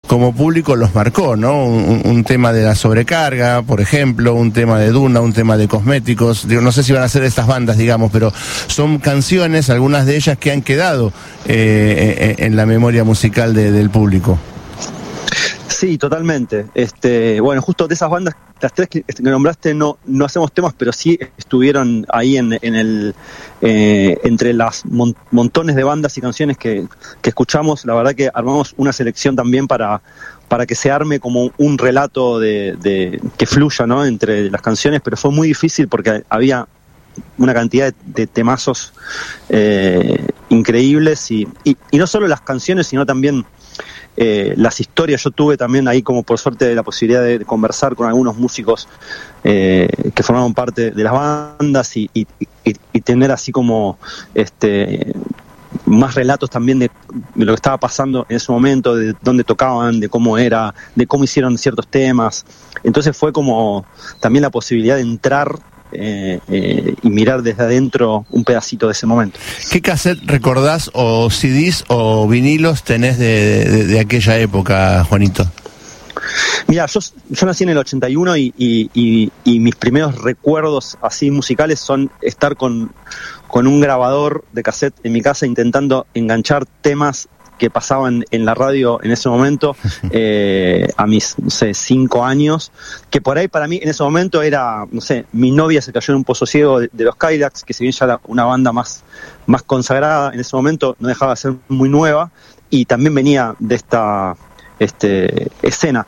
como público los marcó, ¿no? Un tema de la sobrecarga, por ejemplo, un tema de Duna, un tema de Cosméticos. Digo, no sé si van a ser estas bandas, digamos, pero son canciones, algunas de ellas que han quedado en la memoria musical del público. Sí, totalmente. Bueno, justo de esas bandas, las tres que nombraste, no hacemos temas, pero sí estuvieron ahí entre las montones de bandas y canciones que escuchamos. La verdad que armamos una selección también para que se arme como un relato que fluya, ¿no?, entre las canciones, pero fue muy difícil porque había una cantidad de temazos increíbles y no solo las canciones, sino también las historias. Yo tuve también ahí, como por suerte, la posibilidad de conversar con algunos músicos que formaron parte de las bandas y tener así como más relatos también de lo que estaba pasando en ese momento, de dónde tocaban, de cómo era, de cómo hicieron ciertos temas. Entonces fue como también la posibilidad de entrar y mirar desde adentro un pedacito de ese momento. ¿Qué cassette recordás, o CDs o vinilos tenés de aquella época, Juanito? Mira, yo nací en el 81 y mis primeros recuerdos así musicales son estar con un grabador de cassette en mi casa intentando enganchar temas que pasaban en la radio en ese momento, a mis, 5 años, que por ahí para mí en ese momento era, Mi novia se cayó en un pozo ciego de los Cadillacs, que si bien ya era una banda más consagrada en ese momento, no dejaba de ser muy nueva, y también venía de esta escena.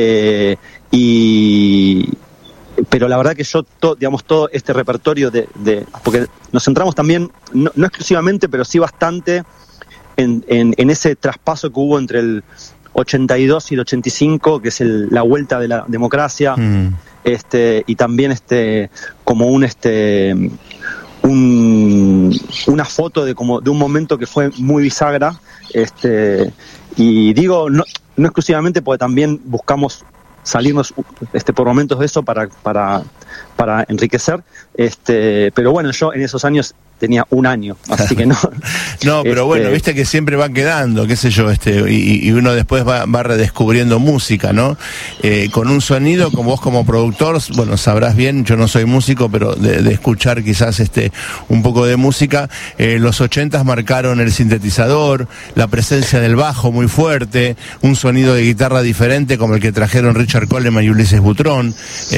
Pero la verdad que yo, todo este repertorio porque nos centramos también, no exclusivamente, pero sí bastante, en ese traspaso que hubo entre el 82 y el 85, que es la vuelta de la democracia, y también como una foto de un momento que fue muy bisagra, y digo no exclusivamente porque también buscamos salirnos por momentos de eso para enriquecer, pero bueno, yo en esos años tenía 1 año, así que no. No, pero bueno, viste que siempre van quedando, qué sé yo, y uno después va redescubriendo música, ¿no? Con un sonido, como vos como productor, bueno, sabrás bien, yo no soy músico, pero de escuchar quizás un poco de música, los 80s marcaron el sintetizador, la presencia del bajo muy fuerte, un sonido de guitarra diferente como el que trajeron Richard Coleman y Ulises Butrón,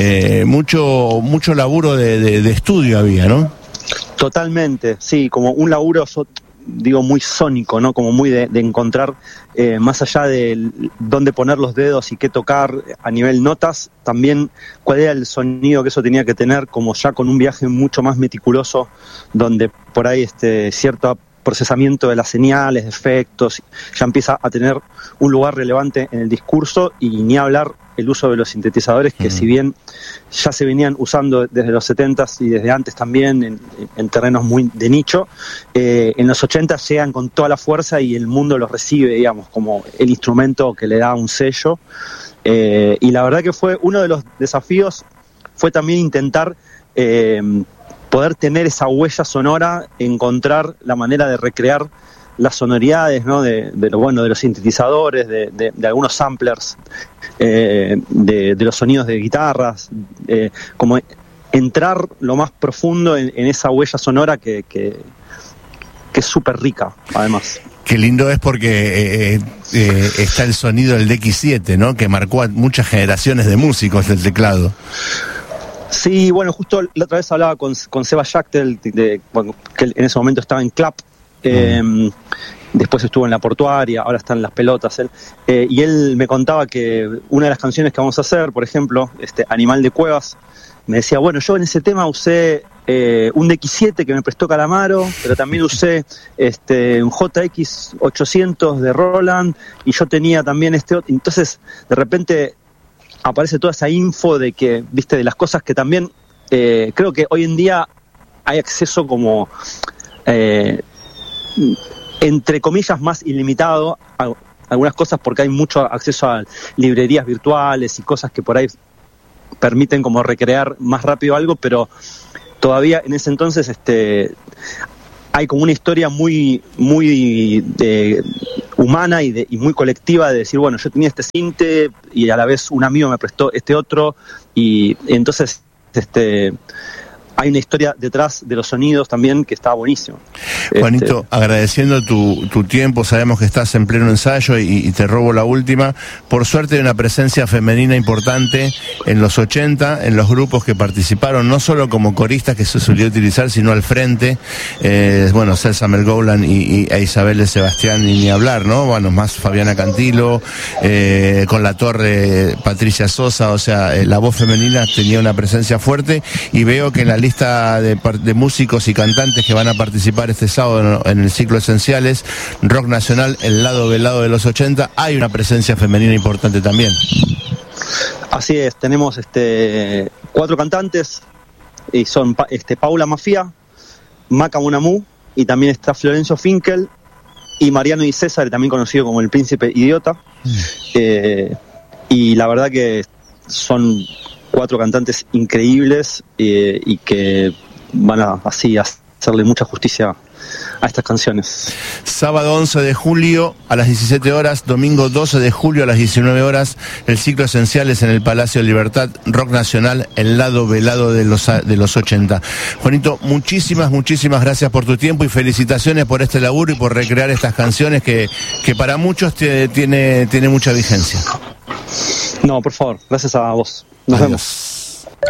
mucho laburo de estudio había, ¿no? Totalmente, sí, como un laburo, muy sónico, ¿no? Como muy de encontrar, más allá de dónde poner los dedos y qué tocar a nivel notas, también cuál era el sonido que eso tenía que tener, como ya con un viaje mucho más meticuloso, donde por ahí cierto procesamiento de las señales, de efectos, ya empieza a tener un lugar relevante en el discurso, y ni hablar el uso de los sintetizadores, que si bien ya se venían usando desde los 70s y desde antes también en terrenos muy de nicho, en los 80s llegan con toda la fuerza y el mundo los recibe, digamos, como el instrumento que le da un sello, y la verdad que fue uno de los desafíos, fue también intentar poder tener esa huella sonora, encontrar la manera de recrear las sonoridades, ¿no? de los sintetizadores, de algunos samplers, de los sonidos de guitarras, como entrar lo más profundo en esa huella sonora que es súper rica, además. Qué lindo es porque está el sonido del DX7, ¿no? Que marcó a muchas generaciones de músicos del teclado. Sí, bueno, justo la otra vez hablaba con Seba Schachtel, que en ese momento estaba en Clap, después estuvo en La Portuaria, ahora está en Las Pelotas, y él me contaba que una de las canciones que vamos a hacer, por ejemplo, Animal de Cuevas, me decía, bueno, yo en ese tema usé un DX7 que me prestó Calamaro, pero también usé un JX800 de Roland, y yo tenía también entonces de repente aparece toda esa info de que, de las cosas que también creo que hoy en día hay acceso como entre comillas más ilimitado a algunas cosas, porque hay mucho acceso a librerías virtuales y cosas que por ahí permiten como recrear más rápido algo, pero todavía en ese entonces hay como una historia muy humana y muy colectiva de decir, bueno, yo tenía este sinte y a la vez un amigo me prestó este otro, y entonces hay una historia detrás de los sonidos también que está buenísimo. Juanito, agradeciendo tu tiempo, sabemos que estás en pleno ensayo y te robo la última. Por suerte hay una presencia femenina importante en los 80, en los grupos que participaron, no solo como coristas que se solía utilizar, sino al frente. Bueno, Celsa Mergoulan y Isabel de Sebastián, ni hablar, ¿no? Bueno, más Fabiana Cantilo, con La Torre, Patricia Sosa, o sea, la voz femenina tenía una presencia fuerte, y veo que en la lista de músicos y cantantes que van a participar este sábado en el ciclo Esenciales, Rock Nacional, el lado velado de los 80, hay una presencia femenina importante también. Así es, tenemos 4 cantantes, y son Paula Mafia, Maca Monamú, y también está Florencio Finkel y Mariano Di César, también conocido como el Príncipe Idiota. Y la verdad que son 4 cantantes increíbles, y que van a hacerle mucha justicia a estas canciones. Sábado 11 de julio a las 17 horas, domingo 12 de julio a las 19 horas, el ciclo Esenciales en el Palacio de Libertad, Rock Nacional, el lado velado de los 80. Juanito, muchísimas gracias por tu tiempo y felicitaciones por este laburo y por recrear estas canciones que para muchos tiene mucha vigencia. No, por favor, gracias a vos. Nos vemos.